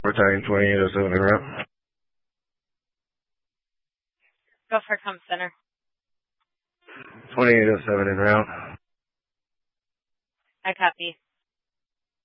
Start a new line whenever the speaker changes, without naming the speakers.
Battalion 2807 en route.
Go for Comp Center.
2807 en route.
I copy.